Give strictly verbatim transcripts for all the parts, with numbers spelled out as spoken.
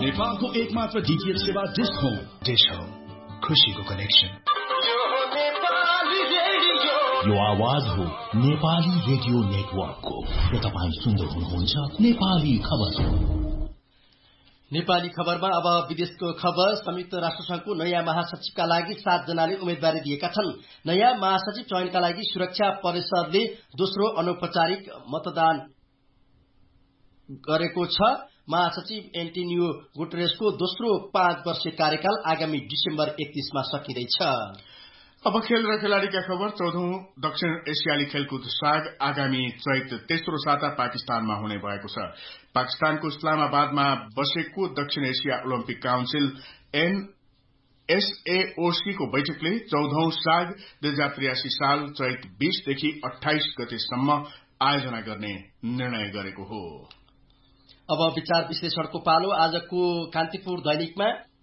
नेपालको एकमात्र डीटीएच सेवा डिश होम। डिश होम, खुशीको कनेक्सन। यो आवाज हो नेपाली रेडियो नेटवर्कको र तपाईं सुन्दै हुनुहुन्छ नेपाली खबर। नेपाली खबरमा अब विदेशको खबर। संयुक्त राष्ट्रसंघको नयाँ महासचिवका लागि सात जनाले उम्मेदवारी दिएका छन्। नयाँ महासचिव चयनका लागि सुरक्षा परिषदले दोस्रो अनौपचारिक मतदान गरेको छ। महासचिव एन्टोनियो गुटेरेसको दोस्रो पाँच वर्षीय कार्यकाल आगामी डिसेम्बर एकतीसमा सकिँदैछ। अब खेल र खेलाड़ीका खबर। चौधौं दक्षिण एसियाली खेलकुद साग आगामी चैत तेस्रो साता पाकिस्तानमा हुने भएको छ। पाकिस्तानको इस्लामाबादमा बसेको दक्षिण एसिया ओलम्पिक काउन्सिल एनएसएओसी को बैठकले चौधौं साग दुई हजार त्रियासी साल चैत बीसदेखि अठाइस गतेसम्म आयोजना गर्ने निर्णय गरेको हो। अब विचार विश्लेषणको पालो। आजको कान्तिपुर दैनिकमा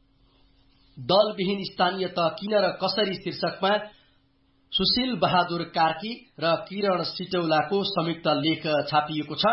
दलविहीन स्थानीय त किन र कसरी शीर्षकमा सुशील बहादुर कार्की र किरण सिटौलाको संयुक्त लेख छापिएको छ।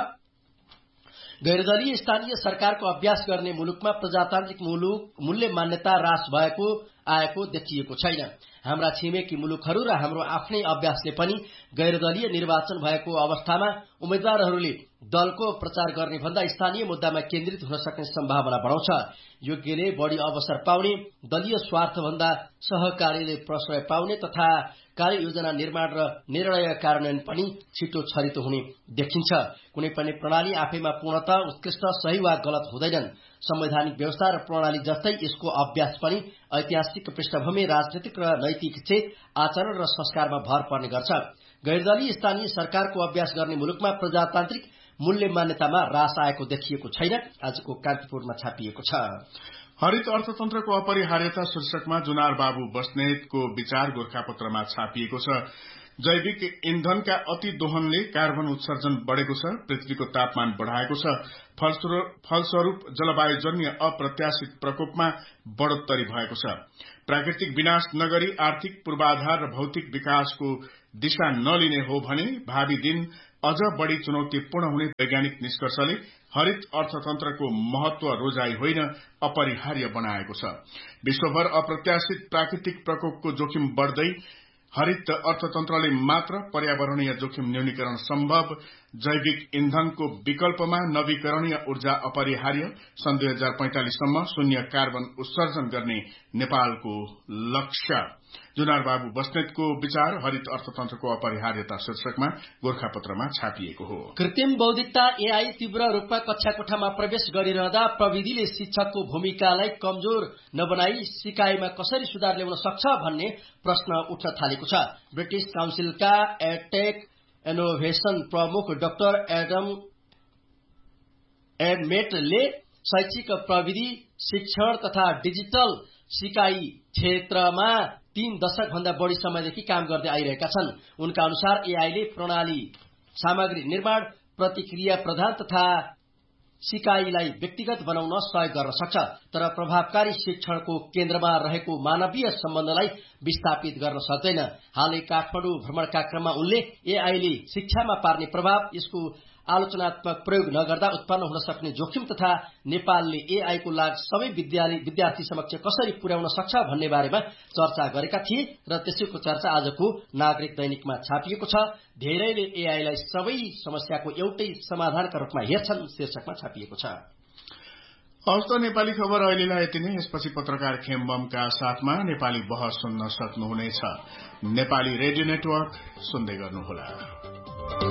गैरदलीय स्थानीय सरकारको अभ्यास गर्ने मुलुकमा प्रजातान्त्रिक मुलुक मूल्य मान्यता ह्रास भएको आएको देखिएको छैन। हाम्रा छिमेकी मुलुकहरू र हाम्रो आफ्नै अभ्यासले पनि गैरदलीय निर्वाचन भएको अवस्थामा उम्मेद्वारहरूले दलको प्रचार गर्ने भन्दा स्थानीय मुद्दामा केन्द्रित हुन सक्ने सम्भावना बढाउँछ। योग्यले बढ़ी अवसर पाउने, दलीय स्वार्थभन्दा सहकारीले प्रश्रय पाउने तथा कार्ययोजना निर्माण र निर्णय कार्यान्वयन पनि छिटो छरितो हुने देखिन्छ। कुनै पनि प्रणाली आफैमा पूर्णतः उत्कृष्ट, सही वा गलत हुँदैनन्। संवैधानिक व्यवस्था र प्रणाली जस्तै यसको अभ्यास पनि ऐतिहासिक पृष्ठभूमि, राजनीतिक र नैतिक चेत, आचरण र संस्कारमा भर पर्ने गर्छ। गैरदलीय स्थानीय सरकारको अभ्यास गर्ने मुलुकमा प्रजातान्त्रिक मूल्य मान्यतामा ह्रास आएको देखिएको छैन। आजको कान्तिपुरमा छापिएको छ। हरित अर्थतन्त्रको अपरिहार्यता शीर्षकमा जुनार बाबु बस्नेतको विचार गोरखापत्रमा छापिएको छ। जैविक इन्धनका अति दोहनले कार्बन उत्सर्जन बढ़ेको छ, पृथ्वीको तापमान बढ़ाएको छ। फलस्वरूप जलवायुजन्य अप्रत्याशित प्रकोपमा बढ़ोत्तरी भएको छ। प्राकृतिक विनाश नगरी आर्थिक पूर्वाधार र भौतिक विकासको दिशा नलिने हो भने भावी दिन अझ बढ़ी चुनौतीपूर्ण हुने वैज्ञानिक निष्कर्षले हरित अर्थतन्त्रको महत्व रोजाई होइन, अपरिहार्य बनाएको छ। विश्वभर अप्रत्याशित प्राकृतिक प्रकोपको जोखिम बढ़दै हरित अर्थतन्त्रले मात्र पर्यावरणीय जोखिम न्यूनीकरण सम्भव। जैविक इन्धनको विकल्पमा नवीकरणीय ऊर्जा अपरिहार्य। सन् दुई हजार पैंतालिससम्म शून्य कार्बन उत्सर्जन गर्ने नेपालको लक्ष्य। जुनार बाबु बस्नेतको विचार हरित अर्थतन्त्रको अपरिहार्यता शीर्षकमा गोरखापत्रमा छापिएको हो। कृत्रिम बौद्धिकता एआई तीव्र रूपमा कक्षा कोठामा प्रवेश गरिरहँदा प्रविधिले शिक्षकको भूमिकालाई कमजोर नबनाई सिकाइमा कसरी सुधार ल्याउन सक्छ भन्ने प्रश्न उठ्न थालेको छ। ब्रिटिश काउन्सिलका एडटेक इनोभेशन प्रमुख डाक्टर एडम एडमेटले शैक्षिक प्रविधि, शिक्षण तथा डिजिटल सिकाइ क्षेत्रमा तीन दशक भन्दा बढ़ी समयदेखि काम गर्दै आइरहेका छन्। उनका अनुसार एआईले प्रणाली, सामग्री निर्माण, प्रतिक्रिया प्रदान तथा सिकाइलाई व्यक्तिगत बनाउन सहयोग गर्न सक्छ, तर प्रभावकारी शिक्षणको केन्द्रमा रहेको मानवीय सम्बन्धलाई विस्थापित गर्न सक्दैन। हालै काठमाडौँ भ्रमणका क्रममा उनले एआईले शिक्षामा पार्ने प्रभाव, यसको आलोचनात्मक प्रयोग नगर्दा उत्पन्न हुन सक्ने जोखिम तथा नेपालले एआईको लाभ सबै विद्यार्थी समक्ष कसरी पुर्याउन सक्छ भन्ने बारेमा चर्चा गरेका थिए र त्यसैको चर्चा आजको नागरिक दैनिकमा छापिएको छ। धेरैले एआईलाई सबै समस्याको एउटै समाधानका रूपमा हेर्छन् शीर्षकमा छापिएको छ। हवस् त नेपाली खबर अहिलेलाई यति नै। यसपछि पत्रकार खेमबमका साथमा नेपाली बहस सुन्न सक्नुहुनेछ। नेपाली रेडियो नेटवर्क सुन्दै गर्नुहोला।